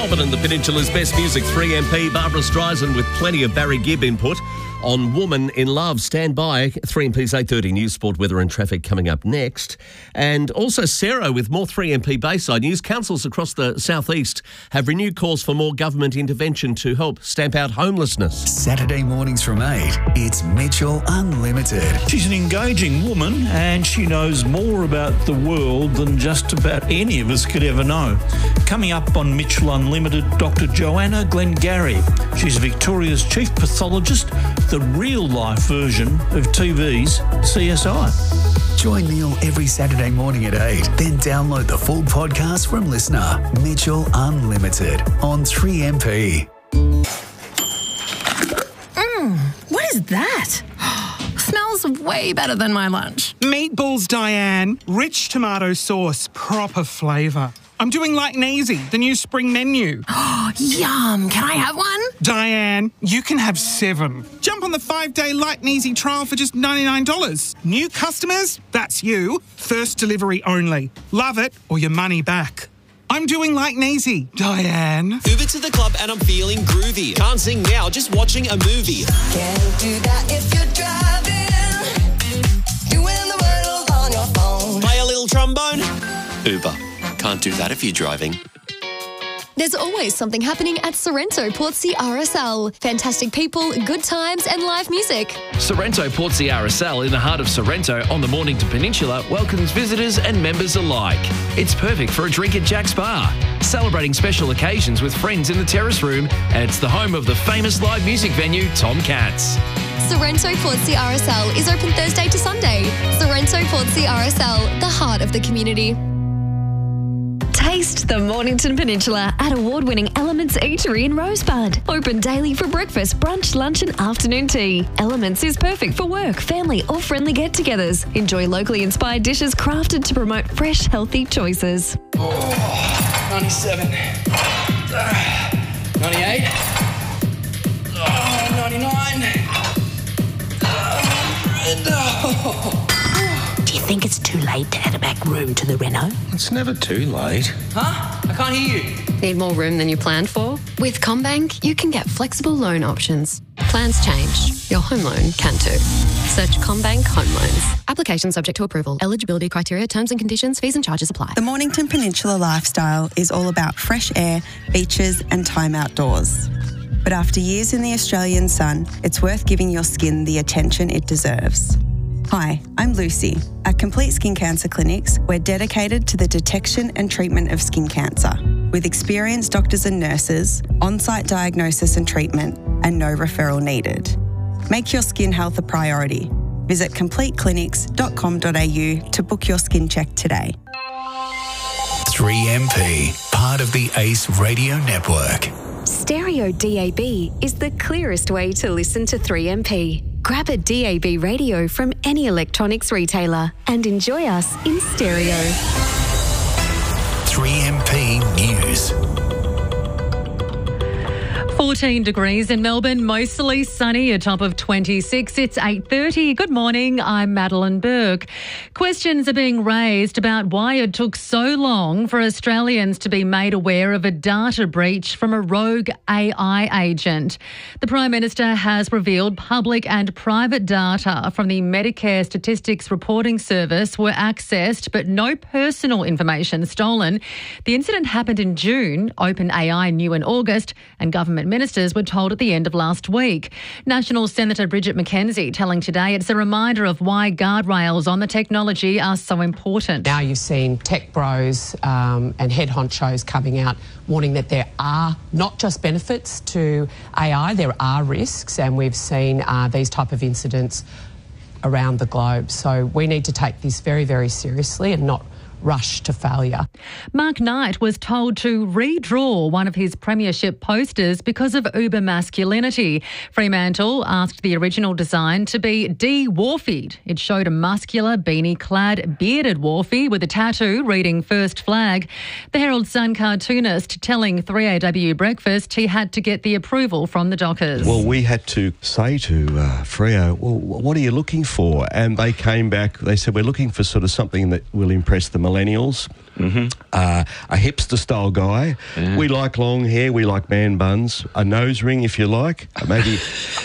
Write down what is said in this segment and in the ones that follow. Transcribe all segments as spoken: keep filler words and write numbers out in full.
Melbourne and the Peninsula's best music. three M P, Barbara Streisand with plenty of Barry Gibb input on Woman in Love. Stand by. three M P's eight thirty news, sport, weather and traffic coming up next. And also Sarah with more three M P Bayside news. Councils across the southeast have renewed calls for more government intervention to help stamp out homelessness. Saturday mornings from eight, it's Mitchell Unlimited. She's an engaging woman and she knows more about the world than just about any of us could ever know. Coming up on Mitchell Unlimited, Doctor Joanna Glengarry. She's Victoria's chief pathologist, the real-life version of T V's C S I. Join Neil every Saturday morning at eight. Then download the full podcast from Listener. Mitchell Unlimited on three M P. Mmm, what is that? Smells way better than my lunch. Meatballs, Diane. Rich tomato sauce, proper flavour. I'm doing like Neasy, the new spring menu. Oh, yum. Can I have one? Diane, you can have seven. Jump on the five-day Like Neasy trial for just ninety-nine dollars. New customers? That's you. First delivery only. Love it or your money back. I'm doing like Neasy, Diane. Uber to the club and I'm feeling groovy. Can't sing now, just watching a movie. Can't do that if you're driving. Doing the world on your phone. Play a little trombone. Uber. Can't do that if you're driving. There's always something happening at Sorrento Portsea R S L. Fantastic people, good times and live music. Sorrento Portsea R S L in the heart of Sorrento on the Mornington Peninsula welcomes visitors and members alike. It's perfect for a drink at Jack's Bar, celebrating special occasions with friends in the terrace room, and it's the home of the famous live music venue Tom Katz. Sorrento Portsea R S L is open Thursday to Sunday. Sorrento Portsea R S L, the heart of the community. Taste the Mornington Peninsula at award-winning Elements Eatery in Rosebud. Open daily for breakfast, brunch, lunch and afternoon tea. Elements is perfect for work, family or friendly get-togethers. Enjoy locally inspired dishes crafted to promote fresh, healthy choices. Oh, ninety-seven. ninety-eight. Oh, ninety-nine. Oh, Do you think it's too late to add a back room to the reno? It's never too late. Huh? I can't hear you. Need more room than you planned for? With CommBank, you can get flexible loan options. Plans change. Your home loan can too. Search CommBank Home Loans. Application subject to approval. Eligibility criteria, terms and conditions, fees and charges apply. The Mornington Peninsula lifestyle is all about fresh air, beaches and time outdoors. But after years in the Australian sun, it's worth giving your skin the attention it deserves. Hi, I'm Lucy. At Complete Skin Cancer Clinics, we're dedicated to the detection and treatment of skin cancer, with experienced doctors and nurses, on-site diagnosis and treatment, and no referral needed. Make your skin health a priority. Visit complete clinics dot com dot a u to book your skin check today. three M P, part of the Ace Radio Network. Stereo D A B is the clearest way to listen to three M P. Grab a D A B radio from any electronics retailer and enjoy us in stereo. three M P News. fourteen degrees in Melbourne, mostly sunny, a top of twenty-six. It's eight thirty. Good morning, I'm Madeline Burke. Questions are being raised about why it took so long for Australians to be made aware of a data breach from a rogue A I agent. The Prime Minister has revealed public and private data from the Medicare Statistics Reporting Service were accessed, but no personal information stolen. The incident happened in June. OpenAI knew in August, and government ministers were told at the end of last week. National Senator Bridget McKenzie telling Today it's a reminder of why guardrails on the technology are so important. Now you've seen tech bros um, and head honchos coming out warning that there are not just benefits to A I, there are risks, and we've seen uh, these type of incidents around the globe. So we need to take this very, very seriously and not rush to failure. Mark Knight was told to redraw one of his premiership posters because of uber masculinity. Fremantle asked the original design to be de-Wharfied. It showed a muscular, beanie-clad, bearded Wharfie with a tattoo reading First Flag. The Herald Sun cartoonist telling three A W Breakfast he had to get the approval from the Dockers. Well, we had to say to uh, Freo, well, what are you looking for? And they came back, they said, we're looking for sort of something that will impress the millennials. Mm-hmm. Uh, a hipster-style guy. Yeah. We like long hair. We like man buns. A nose ring, if you like. Maybe...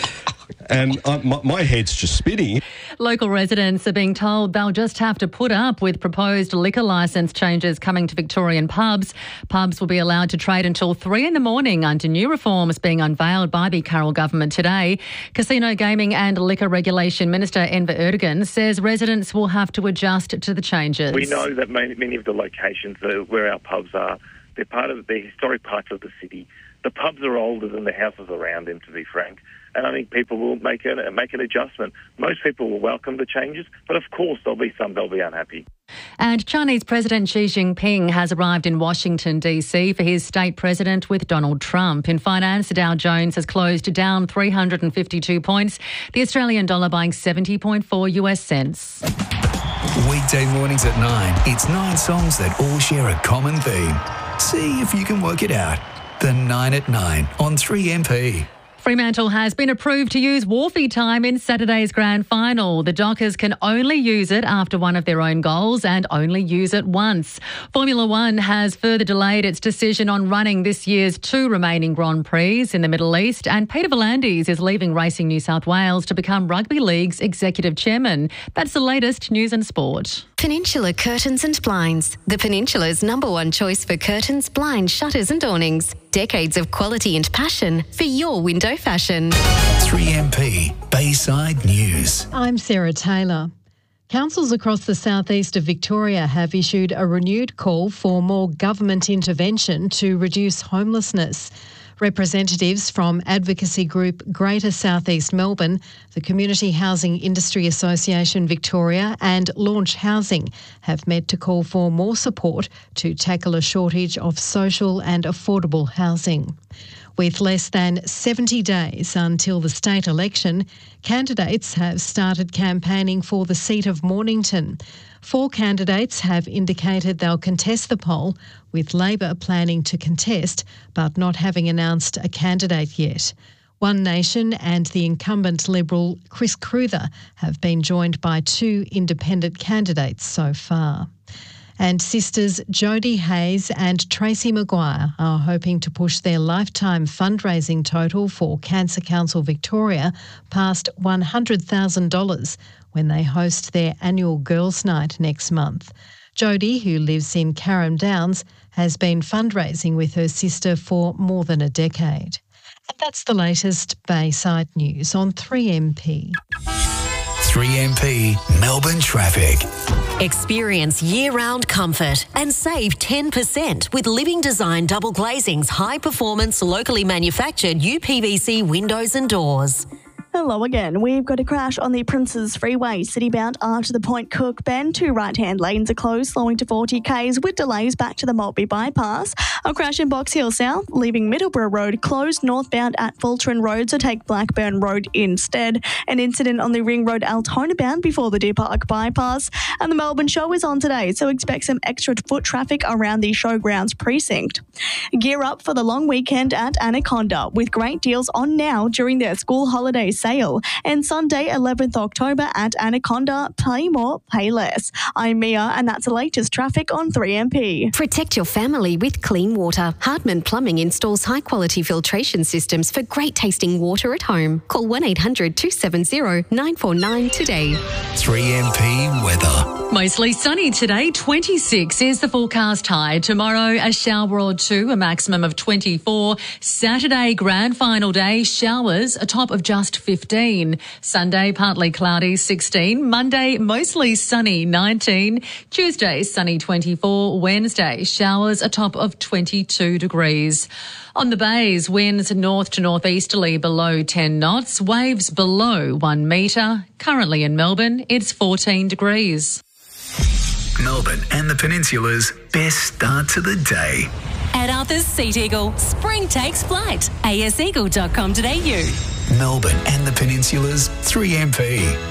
And uh, my, my head's just spinning. Local residents are being told they'll just have to put up with proposed liquor licence changes coming to Victorian pubs. Pubs will be allowed to trade until three in the morning under new reforms being unveiled by the Carroll government today. Casino Gaming and Liquor Regulation Minister Enver Erdogan says residents will have to adjust to the changes. We know that many, many of the locations where our pubs are, they're part of the historic parts of the city. The pubs are older than the houses around them, to be frank. And I think people will make an, make an adjustment. Most people will welcome the changes, but of course there'll be some they'll be unhappy. And Chinese President Xi Jinping has arrived in Washington, D C for his state president with Donald Trump. In finance, the Dow Jones has closed down three hundred fifty-two points, the Australian dollar buying seventy point four US cents. Weekday mornings at nine, it's nine songs that all share a common theme. See if you can work it out. The nine at nine on three M P. Fremantle has been approved to use Wharfie time in Saturday's grand final. The Dockers can only use it after one of their own goals and only use it once. Formula One has further delayed its decision on running this year's two remaining Grand Prix in the Middle East, and Peter V'landys is leaving Racing New South Wales to become Rugby League's executive chairman. That's the latest news and sport. Peninsula Curtains and Blinds, the Peninsula's number one choice for curtains, blinds, shutters and awnings. Decades of quality and passion for your window fashion. three M P Bayside News. I'm Sarah Taylor. Councils across the southeast of Victoria have issued a renewed call for more government intervention to reduce homelessness. Representatives from advocacy group Greater South East Melbourne, the Community Housing Industry Association Victoria and Launch Housing have met to call for more support to tackle a shortage of social and affordable housing. With less than seventy days until the state election, candidates have started campaigning for the seat of Mornington. Four candidates have indicated they'll contest the poll, with Labor planning to contest but not having announced a candidate yet. One Nation and the incumbent Liberal Chris Cruther have been joined by two independent candidates so far. And sisters Jodie Hayes and Tracy Maguire are hoping to push their lifetime fundraising total for Cancer Council Victoria past one hundred thousand dollars when they host their annual Girls' Night next month. Jodie, who lives in Carrum Downs, has been fundraising with her sister for more than a decade. And that's the latest Bayside news on three M P. three M P Melbourne traffic. Experience year-round comfort and save ten percent with Living Design Double Glazing's high-performance, locally manufactured U P V C windows and doors. Hello again. We've got a crash on the Princes Freeway, citybound after the Point Cook bend. Two right-hand lanes are closed, slowing to forty k's with delays back to the Maltby bypass. A crash in Box Hill South, leaving Middleborough Road closed northbound at Fultron Road, so take Blackburn Road instead. An incident on the Ring Road Altona bound before the Deer Park bypass. And the Melbourne Show is on today, so expect some extra foot traffic around the Showgrounds precinct. Gear up for the long weekend at Anaconda with great deals on now during their school holidays sale. And Sunday, eleventh October at Anaconda, pay more, pay less. I'm Mia, and that's the latest traffic on three M P. Protect your family with clean water. Hardman Plumbing installs high-quality filtration systems for great tasting water at home. Call one eight hundred two seven zero nine four nine today. three M P weather. Mostly sunny today, twenty-six is the forecast high. Tomorrow, a shower or two, a maximum of twenty-four. Saturday, grand final day, showers, a top of just fifteen. Sunday, partly cloudy, sixteen. Monday, mostly sunny, nineteen. Tuesday, sunny, twenty-four. Wednesday, showers, a top of twenty-two degrees. On the bays, winds north to northeasterly below ten knots, waves below one metre. Currently in Melbourne, it's fourteen degrees. Melbourne and the Peninsula's best start to the day. At Arthur's Seat Eagle, spring takes flight. a s eagle dot com dot a u. Melbourne and the Peninsula's three M P.